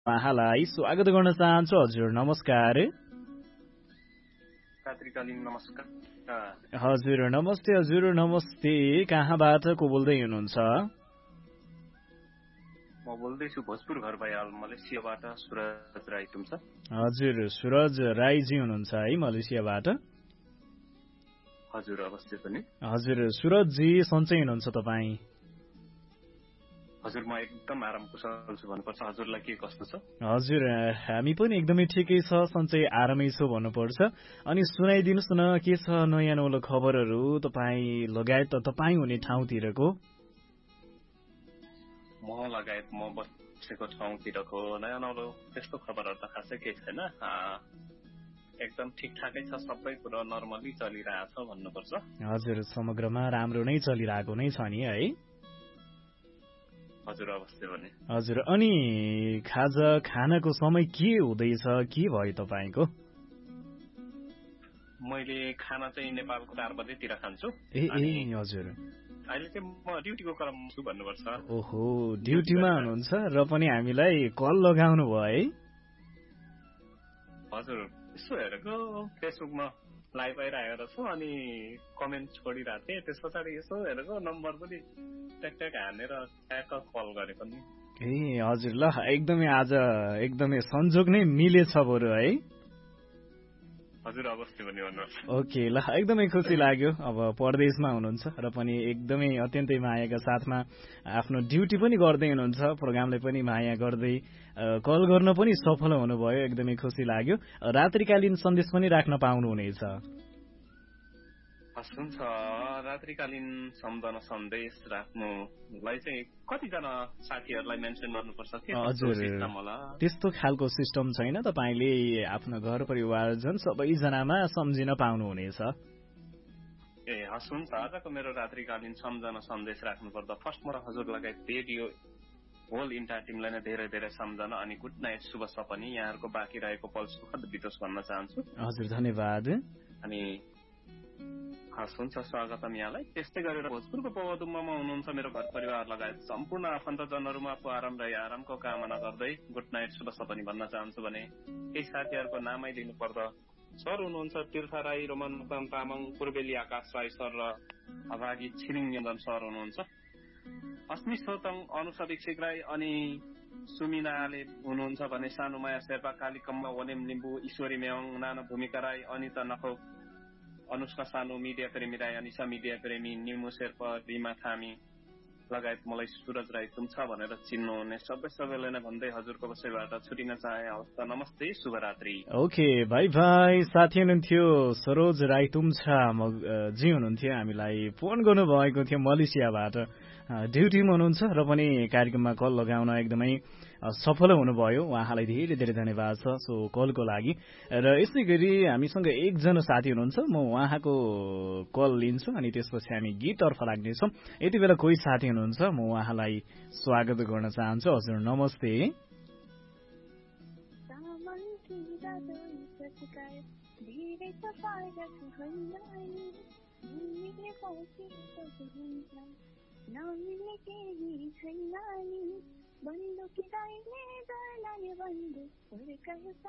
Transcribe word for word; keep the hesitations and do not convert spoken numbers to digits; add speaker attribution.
Speaker 1: उहाँलाई स्वागत गर्न चाहन्छु। हजुर नमस्कार।
Speaker 2: रात्रिकालीन नमस्कार।
Speaker 1: हजुर नमस्ते। हजुर नमस्ते। कहाँबाट को बोल्दै हुनुहुन्छ?
Speaker 2: म बोल्दैछु भोजपुर घर भइहाल मलेसियाबाट सुरज राई तुमसा।
Speaker 1: हजुर सुरज राईजी हुनुहुन्छ है मलेसियाबाट?
Speaker 2: हजुर अवश्य पनि।
Speaker 1: हजुर सुरजजी सन्चै हुनुहुन्छ तपाईँ?
Speaker 2: हजुर म एकदम आराम कुशल छु भन्नुपर्छ। हजुरलाई के कस्तो छ?
Speaker 1: हजुर हामी पनि एकदमै ठिकै छ, सन्चै आरामै छु भन्नुपर्छ। अनि सुनाइदिनुहोस् न, के छ नयाँ नौलो खबरहरू तपाईँ लगायत तपाईँ हुने ठाउँतिरको?
Speaker 2: म लगायत म बसेको ठाउँतिरको नयाँ नौलो त्यस्तो खबरहरू त खासै केही छैन। एकदम ठिकठाकै छ, सबै कुरा नर्मली चलिरहेछ भन्नुपर्छ।
Speaker 1: हजुर समग्रमा राम्रो नै चलिरहेको नै छ नि है?
Speaker 2: हजुर अवश्य पनि।
Speaker 1: हजुर अनि खाजा खानाको समय के हुँदैछ, के भयो तपाईँको?
Speaker 2: मैले खाना चाहिँ नेपालको चार बजेतिर खान्छु।
Speaker 1: ए ए हजुर।
Speaker 2: अहिले चाहिँ म ड्युटीको क्रम छु भन्नुपर्छ।
Speaker 1: ओहो ड्युटीमा हुनुहुन्छ र पनि हामीलाई कल लगाउनु भयो है?
Speaker 2: हजुर यसो हेरेको फेसबुकमा लाइभ आइरहेको छु अनि कमेन्ट छोडिरहेको थिएँ। त्यस पछाडि यसो हेरेको नम्बर पनि ट्याक ट्याक हानेर ट्याक्क कल गरेको नि।
Speaker 1: ए हजुर ल एकदमै आज एकदमै संजोग नै मिलेछ बरु है?
Speaker 2: हजुर अवश्य पनि भन्नुहोस्।
Speaker 1: ओके ल एकदमै खुसी लाग्यो। अब परदेशमा हुनुहुन्छ र पनि एकदमै अत्यन्तै मायाका साथमा आफ्नो ड्युटी पनि गर्दै हुनुहुन्छ, प्रोग्रामले पनि माया गर्दै कल गर्न पनि सफल हुनुभयो, एकदमै खुसी लाग्यो। रात्रिकालीन सन्देश पनि राख्न पाउनुहुनेछ।
Speaker 2: हस् हुन्छ। रात्रिकालीन सम्झना सन्देश राख्नुलाई चाहिँ कतिजना साथीहरूलाई मेन्सन गर्नुपर्छ के?
Speaker 1: हजुर त्यस्तो खालको सिस्टम छैन, तपाईँले आफ्नो घर परिवारजन सबैजनामा सम्झिन पाउनुहुनेछ।
Speaker 2: ए हस् हुन्छ। आजको मेरो रात्रिकालीन सम्झना सन्देश राख्नुपर्दा फर्स्ट म हजुर लगायत रेडियो होल इन्टायर टिमलाई नै धेरै धेरै सम्झना अनि गुड नाइट शुभ सपनी, यहाँहरूको बाँकी रहेको पल सुखद बितोस् भन्न चाहन्छु।
Speaker 1: हजुर धन्यवाद।
Speaker 2: अनि हस् हुन्छ, स्वागतम यहाँलाई। त्यस्तै गरेर भोजपुरको पवदुम्बामा हुनुहुन्छ मेरो घर परिवार लगायत सम्पूर्ण आफन्तजनहरूमा आफू आराम रहे आरामको कामना गर्दै गुड नाइट शुभ सपनी भन्न चाहन्छु भने केही साथीहरूको नामै लिनु पर्दा सर हुनुहुन्छ तीर्थ राई, रोमन मुक्तान तामाङ, पूर्वेली आकाश राई सर र अभागी छिरिङ निरञ्जन सर हुनुहुन्छ। अस्मि सोतङ, अनुषा दीक्षित राई अनि सुमिना आले हुनुहुन्छ भने सानुमाया शेर्पा, कालीकम्मा वनेम लिम्बू, ईश्वरी मेवाङ, नाना भूमिका राई, अनिता नखो, अनुष्का सानु, मिडिया प्रेमी राई, अनिसा मिडिया प्रेमी, निमु शेर्पा, रिमा थामी लगायत मलाई सुरज राई तुमछा भनेर चिन्नुहुने सबै सबैलाई नै भन्दै हजुरको बसैबाट छुटिन चाहे। हवस् त, नमस्ते, शुभरात्रि।
Speaker 1: Okay by by. साथी हुनुहुन्थ्यो सरोज राई तुमछा जी हुनुहुन्थ्यो, हामीलाई फोन गर्नुभएको थियो मलेसियाबाट। ड्युटीमा हुनुहुन्छ र पनि कार्यक्रममा कल लगाउन एकदमै सफल हुनुभयो, उहाँलाई धेरै धेरै धन्यवाद छ सो कलको लागि। र यसै गरी हामीसँग एकजना साथी हुनुहुन्छ, म उहाँको कल लिन्छु अनि त्यसपछि हामी गीततर्फ लाग्नेछौँ। यति बेला कोही साथी हुनुहुन्छ, म उहाँलाई स्वागत गर्न चाहन्छु। हजुर नमस्ते।
Speaker 3: नमिल्ने केही छैन नि बन्दुकी दाइले डरलाग्यो बन्दुक हुर्कायो।